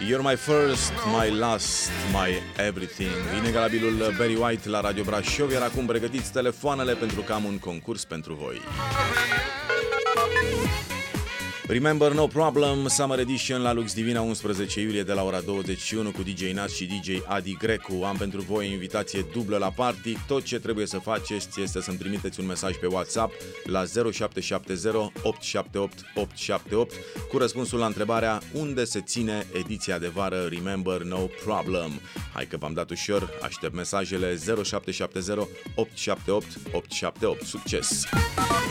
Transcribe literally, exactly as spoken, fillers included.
You're my first, my last, my everything. Inegalabilul Barry White la Radio Brașov, iar acum pregătiți telefoanele pentru că am un concurs pentru voi. Remember No Problem, Summer Edition la Lux Divina, unsprezece iulie de la ora douăzeci și unu cu D J Nas și D J Adi Grecu. Am pentru voi invitație dublă la party. Tot ce trebuie să faceți este să-mi trimiteți un mesaj pe WhatsApp la zero șapte șapte zero opt șapte opt opt șapte opt cu răspunsul la întrebarea unde se ține ediția de vară Remember No Problem. Hai că v-am dat ușor, aștept mesajele zero șapte șapte zero opt șapte opt opt șapte opt. Succes!